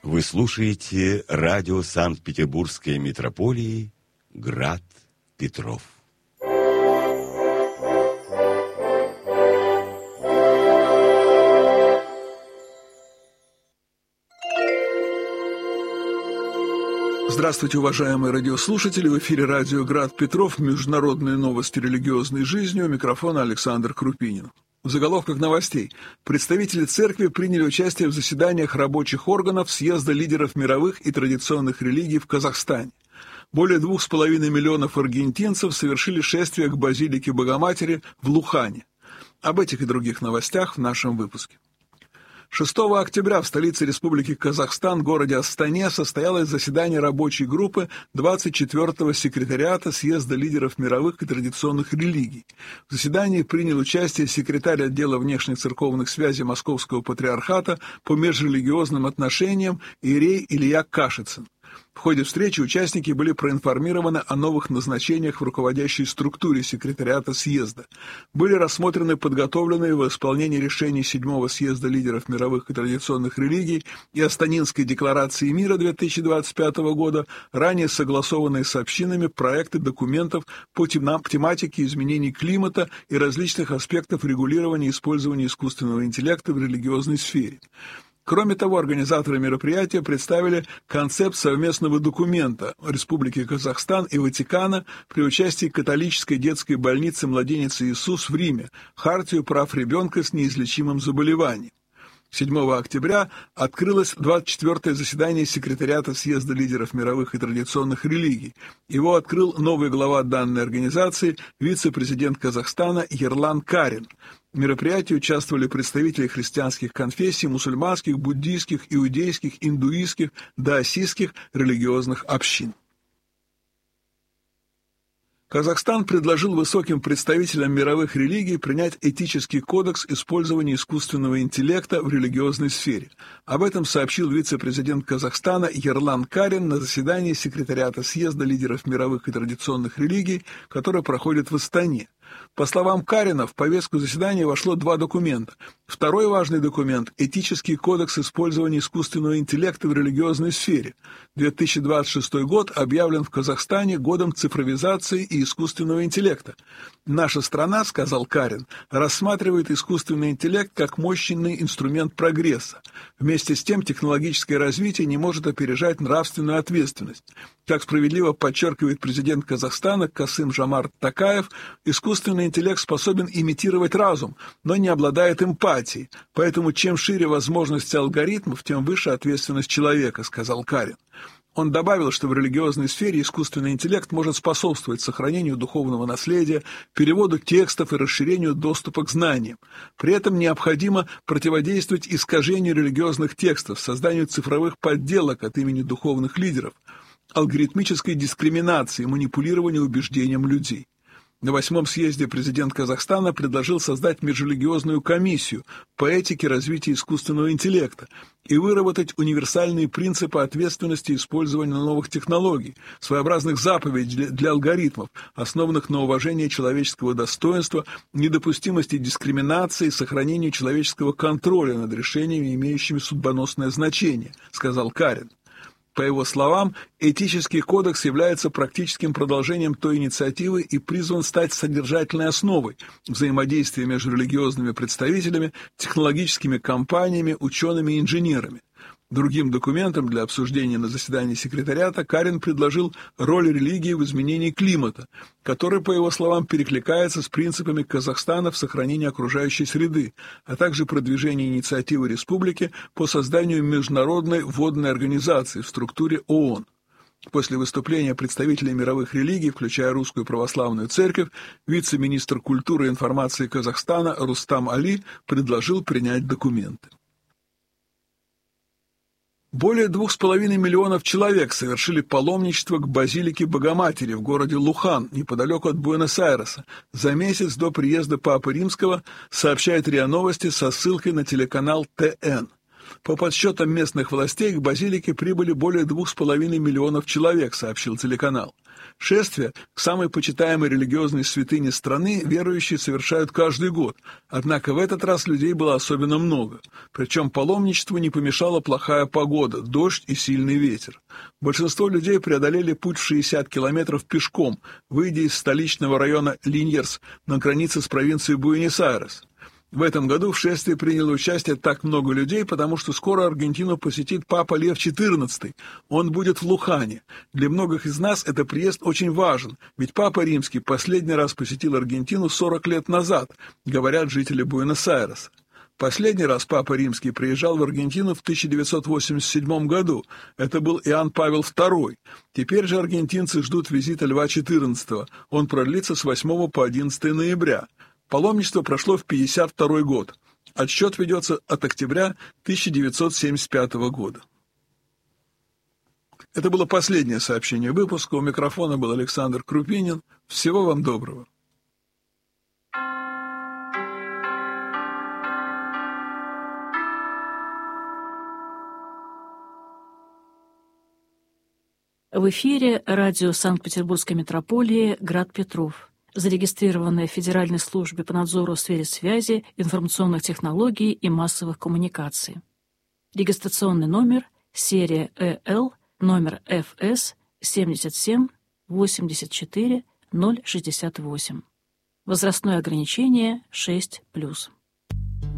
Вы слушаете радио Санкт-Петербургской митрополии «Град Петров». Здравствуйте, уважаемые радиослушатели! В эфире радио «Град Петров», международные новости религиозной жизни, у микрофона Александр Крупинин. В заголовках новостей. Представители церкви приняли участие в заседаниях рабочих органов съезда лидеров мировых и традиционных религий в Казахстане. Более 2,5 миллионов аргентинцев совершили шествие к базилике Богоматери в Лухане. Об этих и других новостях в нашем выпуске. 6 октября в столице Республики Казахстан, городе Астане, состоялось заседание рабочей группы 24-го секретариата съезда лидеров мировых и традиционных религий. В заседании принял участие секретарь отдела внешних церковных связей Московского патриархата по межрелигиозным отношениям иерей Илья Кашицын. В ходе встречи участники были проинформированы о новых назначениях в руководящей структуре секретариата съезда. Были рассмотрены подготовленные в исполнении решений 7-го съезда лидеров мировых и традиционных религий и Астанинской декларации мира 2025 года, ранее согласованные с общинами проекты документов по тематике изменений климата и различных аспектов регулирования и использования искусственного интеллекта в религиозной сфере. Кроме того, организаторы мероприятия представили концепт совместного документа Республики Казахстан и Ватикана при участии католической детской больницы «Младенец Иисус» в Риме, хартию прав ребенка с неизлечимым заболеванием. 7 октября открылось 24-е заседание секретариата съезда лидеров мировых и традиционных религий. Его открыл новый глава данной организации, вице-президент Казахстана Ерлан Карин. В мероприятии участвовали представители христианских конфессий, мусульманских, буддийских, иудейских, индуистских, даосистских религиозных общин. Казахстан предложил высоким представителям мировых религий принять этический кодекс использования искусственного интеллекта в религиозной сфере. Об этом сообщил вице-президент Казахстана Ерлан Карин на заседании секретариата съезда лидеров мировых и традиционных религий, которое проходит в Астане. По словам Карина, в повестку заседания вошло 2 документа. Второй важный документ – этический кодекс использования искусственного интеллекта в религиозной сфере. 2026 год объявлен в Казахстане годом цифровизации и искусственного интеллекта. Наша страна, сказал Карин, рассматривает искусственный интеллект как мощный инструмент прогресса. Вместе с тем технологическое развитие не может опережать нравственную ответственность. Как справедливо подчеркивает президент Казахстана Касым-Жомарт Токаев, искусственный интеллект способен имитировать разум, но не обладает эмпатией. Поэтому чем шире возможности алгоритмов, тем выше ответственность человека, сказал Карин. Он добавил, что в религиозной сфере искусственный интеллект может способствовать сохранению духовного наследия, переводу текстов и расширению доступа к знаниям. При этом необходимо противодействовать искажению религиозных текстов, созданию цифровых подделок от имени духовных лидеров, алгоритмической дискриминации, манипулированию убеждением людей. На 8-м съезде президент Казахстана предложил создать межрелигиозную комиссию по этике развития искусственного интеллекта и выработать универсальные принципы ответственности использования новых технологий, своеобразных заповедей для алгоритмов, основанных на уважении человеческого достоинства, недопустимости дискриминации, сохранении человеческого контроля над решениями, имеющими судьбоносное значение, сказал Карин. По его словам, этический кодекс является практическим продолжением той инициативы и призван стать содержательной основой взаимодействия между религиозными представителями, технологическими компаниями, учеными и инженерами. Другим документом для обсуждения на заседании секретариата Карин предложил роль религии в изменении климата, который, по его словам, перекликается с принципами Казахстана в сохранении окружающей среды, а также продвижение инициативы республики по созданию международной водной организации в структуре ООН. После выступления представителей мировых религий, включая Русскую Православную Церковь, вице-министр культуры и информации Казахстана Рустам Али предложил принять документы. Более 2,5 миллионов человек совершили паломничество к базилике Богоматери в городе Лухан, неподалеку от Буэнос-Айреса, за месяц до приезда Папы Римского, сообщает РИА Новости со ссылкой на телеканал ТН. По подсчетам местных властей, к базилике прибыли более 2,5 миллионов человек, сообщил телеканал. Шествие к самой почитаемой религиозной святыне страны верующие совершают каждый год, однако в этот раз людей было особенно много. Причем паломничеству не помешала плохая погода, дождь и сильный ветер. Большинство людей преодолели путь в 60 километров пешком, выйдя из столичного района Линьерс на границе с провинцией Буэнос-Айрес. В этом году в шествии приняло участие так много людей, потому что скоро Аргентину посетит Папа Лев XIV. Он будет в Лухане. Для многих из нас этот приезд очень важен, ведь Папа Римский последний раз посетил Аргентину 40 лет назад, говорят жители Буэнос-Айреса. Последний раз Папа Римский приезжал в Аргентину в 1987 году. Это был Иоанн Павел II. Теперь же аргентинцы ждут визита Льва XIV. Он продлится с 8 по 11 ноября. Паломничество прошло в 1952 год. Отсчет ведется от октября 1975 года. Это было последнее сообщение выпуска. У микрофона был Александр Крупинин. Всего вам доброго. В эфире радио Санкт-Петербургской митрополии «Град Петров», зарегистрированное в Федеральной службе по надзору в сфере связи, информационных технологий и массовых коммуникаций. Регистрационный номер, серия ЭЛ, номер ФС 77 84 068. Возрастное ограничение 6+.